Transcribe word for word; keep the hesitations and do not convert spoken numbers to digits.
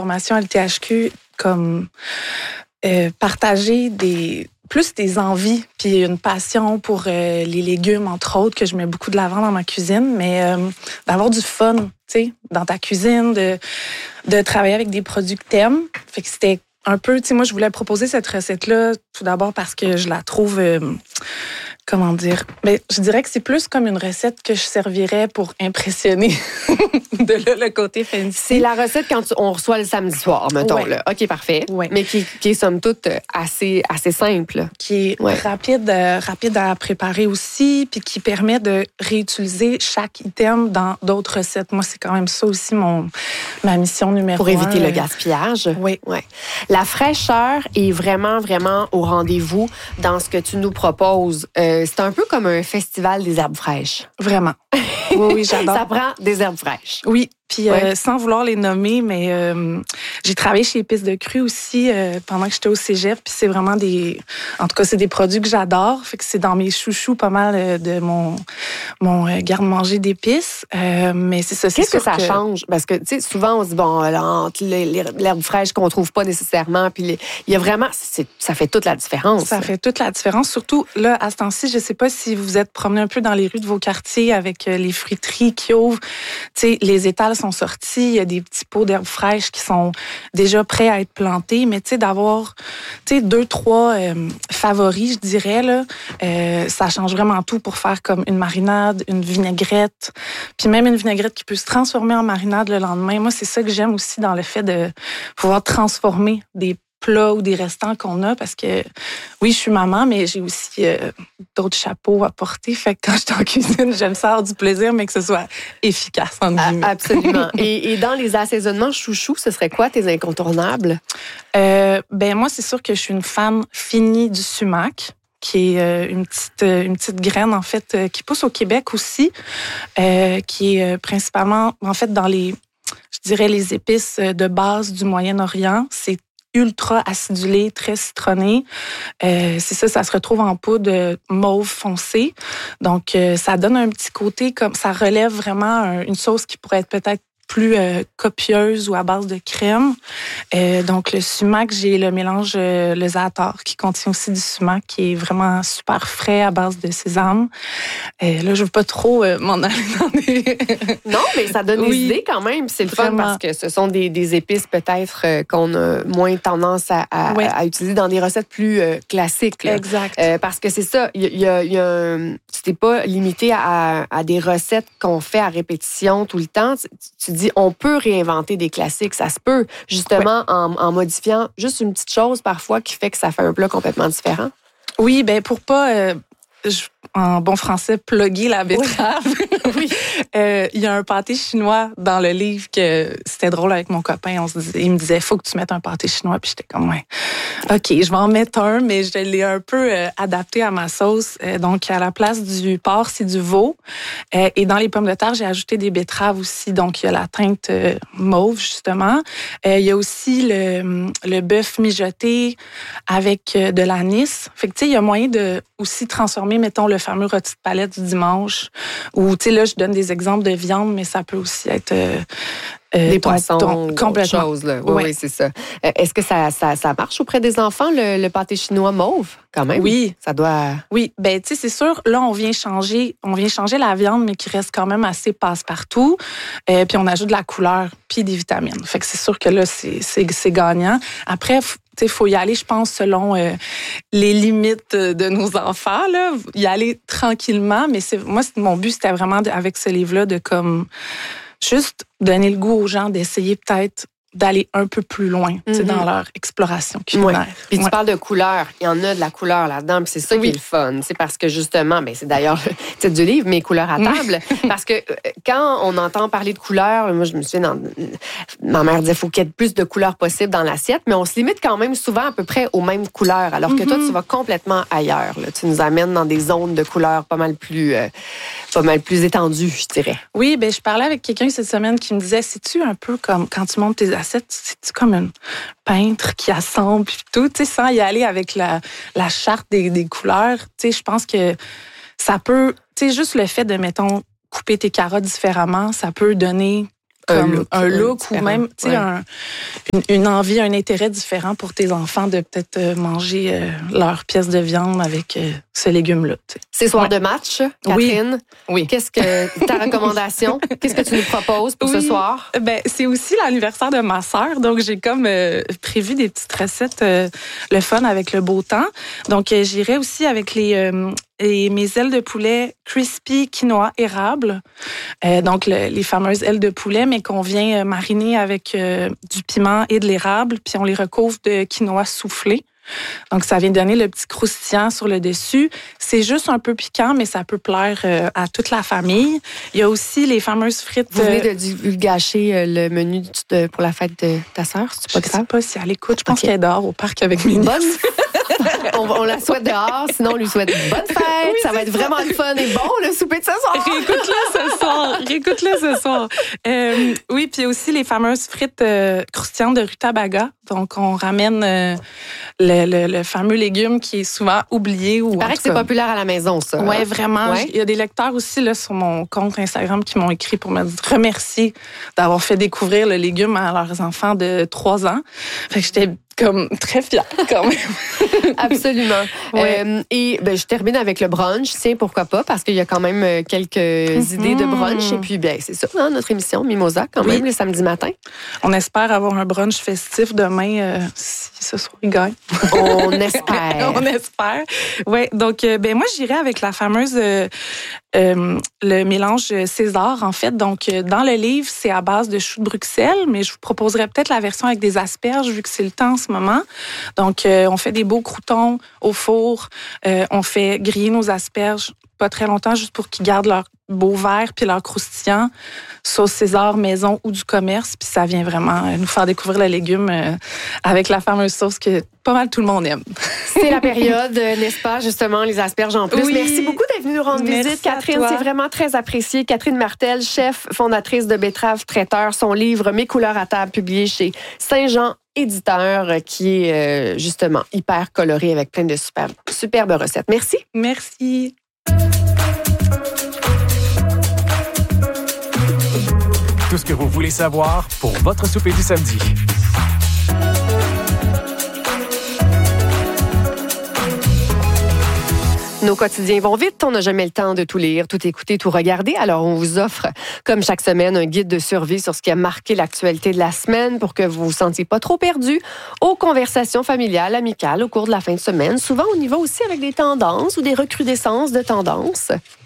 formation à l'U T H Q, comme euh, partager des plus des envies, puis une passion pour euh, les légumes, entre autres, que je mets beaucoup de l'avant dans ma cuisine, mais euh, d'avoir du fun, tu sais, dans ta cuisine, de, de travailler avec des produits que t'aimes. Fait que c'était un peu, tu sais, moi, je voulais proposer cette recette-là, tout d'abord parce que je la trouve... Euh, Comment dire? Mais je dirais que c'est plus comme une recette que je servirais pour impressionner. De là, le côté fancy. C'est la recette quand tu, on reçoit le samedi soir, mettons. Ouais. Là. OK, parfait. Ouais. Mais qui, qui est, somme toute, assez, assez simple. Qui est ouais. rapide, euh, rapide à préparer aussi, puis qui permet de réutiliser chaque item dans d'autres recettes. Moi, c'est quand même ça aussi mon, ma mission numéro pour un. Pour éviter le gaspillage. Oui. Ouais. La fraîcheur est vraiment, vraiment au rendez-vous dans ce que tu nous proposes. Euh, c'est un peu comme un festival des herbes fraîches. Vraiment. Oui, oui, j'adore. Ça prend des herbes fraîches. Oui, puis ouais. euh, sans vouloir les nommer, mais euh, j'ai travaillé chez Épices de Cru aussi euh, pendant que j'étais au cégep, puis c'est vraiment des... En tout cas, c'est des produits que j'adore, fait que c'est dans mes chouchous pas mal euh, de mon, mon euh, garde-manger d'épices, euh, mais c'est ça, c'est Qu'est-ce sûr que ça que... change? Parce que, tu sais, souvent, on se dit, bon, entre l'herbe fraîche qu'on trouve pas nécessairement, puis les... il y a vraiment... C'est... Ça fait toute la différence. Ça fait toute la différence, surtout, là, à ce temps-ci, je sais pas si vous vous êtes promené un peu dans les rues de vos quartiers avec euh, les fruiteries qui ouvrent. Tu sais, les étals sont sortis, il y a des petits pots d'herbes fraîches qui sont déjà prêts à être plantés, mais tu sais, d'avoir, tu sais, deux, trois euh, favoris, je dirais, là, euh, ça change vraiment tout pour faire comme une marinade, une vinaigrette, puis même une vinaigrette qui peut se transformer en marinade le lendemain. Moi, c'est ça que j'aime aussi dans le fait de pouvoir transformer des plats ou des restants qu'on a, parce que oui, je suis maman, mais j'ai aussi euh, d'autres chapeaux à porter. Fait que quand je suis en cuisine, j'aime ça avoir du plaisir, mais que ce soit efficace, entre guillemets. Absolument. et, et dans les assaisonnements chouchous, ce serait quoi tes incontournables? Euh, ben moi, c'est sûr que je suis une fan finie du sumac, qui est euh, une petite euh, une petite graine en fait euh, qui pousse au Québec aussi, euh, qui est euh, principalement en fait dans les, je dirais les épices de base du Moyen-Orient. C'est ultra acidulé, très citronné. Euh, c'est ça, ça se retrouve en poudre mauve foncé. Donc, euh, ça donne un petit côté comme ça relève vraiment un, une sauce qui pourrait être peut-être plus euh, copieuse ou à base de crème. Euh, donc, le sumac, j'ai le mélange euh, le za'atar qui contient aussi du sumac qui est vraiment super frais à base de sésame. Euh, là, je veux pas trop euh, m'en aller dans des... Non, mais ça donne oui, des idées quand même. C'est le vraiment. Fun parce que ce sont des, des épices peut-être euh, qu'on a moins tendance à, à, ouais. à utiliser dans des recettes plus euh, classiques. Là. Exact. Euh, parce que c'est ça, il y a, y a, y a, tu t'es pas limité à, à des recettes qu'on fait à répétition tout le temps. Tu, tu dis, on peut réinventer des classiques. Ça se peut, justement, ouais. en, en modifiant juste une petite chose parfois qui fait que ça fait un plat complètement différent. Oui, bien, pour pas... Euh... Je, en bon français, plugger la betterave. Oui. euh, il y a un pâté chinois dans le livre que c'était drôle avec mon copain. On se disait, il me disait, faut que tu mettes un pâté chinois. Puis j'étais comme, ouais, OK, je vais en mettre un, mais je l'ai un peu euh, adapté à ma sauce. Euh, donc, à la place du porc, c'est du veau. Euh, et dans les pommes de terre, j'ai ajouté des betteraves aussi. Donc, il y a la teinte euh, mauve, justement. Euh, il y a aussi le, le bœuf mijoté avec euh, de l'anis. Fait que, tu sais, il y a moyen de aussi transformer, mettons, le fameux rôti de palette du dimanche. Ou, tu sais, là, je donne des exemples de viande, mais ça peut aussi être... Euh, euh, des ton, poissons, ton, complètement. Chose, là. Oui, ouais. oui, c'est ça. Euh, est-ce que ça, ça, ça marche auprès des enfants, le, le pâté chinois mauve, quand même? Oui. Ça doit... Oui, ben tu sais, c'est sûr, là, on vient changer on vient changer la viande, mais qui reste quand même assez passe-partout. Euh, puis on ajoute de la couleur, puis des vitamines. Fait que c'est sûr que là, c'est, c'est, c'est gagnant. Après, il faut y aller, je pense, selon euh, les limites de nos enfants, là. Y aller tranquillement, mais c'est, moi, c'est, mon but, c'était vraiment, de, avec ce livre-là, de comme juste donner le goût aux gens d'essayer peut-être d'aller un peu plus loin mm-hmm. dans leur exploration culinaire. Ouais. Puis tu ouais. parles de couleur. Il y en a de la couleur là-dedans, puis c'est ça oui. qui est le fun. C'est parce que justement, ben c'est d'ailleurs le titre du livre, mes couleurs à table. Parce que quand on entend parler de couleurs, moi je me souviens, dans, ma mère disait qu'il faut qu'il y ait plus de couleurs possible dans l'assiette, mais on se limite quand même souvent à peu près aux mêmes couleurs, alors que mm-hmm. toi, tu vas complètement ailleurs. Là. Tu nous amènes dans des zones de couleurs pas mal plus, euh, pas mal plus étendues, je dirais. Oui, ben je parlais avec quelqu'un cette semaine qui me disait, c'est-tu un peu comme quand tu montes tes c'est comme une peintre qui assemble puis tout, tu sais, sans y aller avec la, la charte des, des couleurs. Tu sais, je pense que ça peut, tu sais, juste le fait de, mettons, couper tes carottes différemment, ça peut donner comme un look, un look un ou même tu sais, ouais. un, une, une envie, un intérêt différent pour tes enfants de peut-être euh, manger euh, leur pièce de viande avec euh, ce légume-là. Tu sais. C'est soir Ouais. de match, Catherine. Oui. Qu'est-ce que ta recommandation? Qu'est-ce que tu nous proposes pour Oui. ce soir? Ben, c'est aussi l'anniversaire de ma sœur, donc j'ai comme euh, prévu des petites recettes euh, le fun avec le beau temps. Donc euh, j'irai aussi avec les, euh, les mes ailes de poulet crispy quinoa érable. Euh, donc le, les fameuses ailes de poulet, mais qu'on vient euh, mariner avec euh, du piment et de l'érable, puis on les recouvre de quinoa soufflé. Donc, ça vient donner le petit croustillant sur le dessus. C'est juste un peu piquant, mais ça peut plaire euh, à toute la famille. Il y a aussi les fameuses frites. Vous venez de divulgacher le menu de, pour la fête de ta sœur, c'est Je pas ne sais pas si elle écoute. Je pense Okay. qu'elle est dehors au parc avec mes Bonne. nièces. on, on la souhaite dehors, sinon on lui souhaite bonne fête. Oui, ça va être ça. Vraiment le fun et bon, le souper de ce soir. Réécoute-le ce soir. Réécoute-le ce soir. Euh, oui, puis aussi les fameuses frites euh, croustillantes de rutabaga. Donc, on ramène euh, le, le, le fameux légume qui est souvent oublié. Ou Il paraît que c'est populaire à la maison, ça. Oui, vraiment. Ouais. Il y a des lecteurs aussi là, sur mon compte Instagram qui m'ont écrit pour me remercier d'avoir fait découvrir le légume à leurs enfants de trois ans. Fait que j'étais comme très fière quand même. Absolument. Ouais. Euh, et ben, je termine avec le brunch. Tiens, pourquoi pas, parce qu'il y a quand même quelques mm-hmm. idées de brunch. Et puis, bien, c'est ça, hein, notre émission Mimosa, quand oui. même, le samedi matin. On espère avoir un brunch festif demain, euh, si ce soir il gagne. On espère. On espère. Oui, donc, euh, ben moi, j'irais avec la fameuse... Euh, Euh, le mélange César, en fait. Donc, dans le livre, c'est à base de choux de Bruxelles, mais je vous proposerais peut-être la version avec des asperges, vu que c'est le temps en ce moment. Donc, euh, on fait des beaux croûtons au four. Euh, on fait griller nos asperges pas très longtemps, juste pour qu'ils gardent leur beau vert puis leur croustillant. Sauce César maison ou du commerce. Puis ça vient vraiment nous faire découvrir le légume euh, avec la fameuse sauce que pas mal tout le monde aime. C'est la période, n'est-ce pas, justement, les asperges en plus. Oui. Merci beaucoup d'être venue nous rendre Merci visite, Catherine. C'est vraiment très apprécié. Catherine Martel, chef fondatrice de Betterave Traiteur, son livre Mes couleurs à table, publié chez Saint-Jean Éditeur, qui est euh, justement hyper coloré avec plein de super, superbes recettes. Merci. Merci. Tout ce que vous voulez savoir pour votre souper du samedi. Nos quotidiens vont vite, on n'a jamais le temps de tout lire, tout écouter, tout regarder. Alors, on vous offre, comme chaque semaine, un guide de survie sur ce qui a marqué l'actualité de la semaine pour que vous vous sentiez pas trop perdu aux conversations familiales, amicales au cours de la fin de semaine. Souvent, on y va aussi avec des tendances ou des recrudescences de tendances.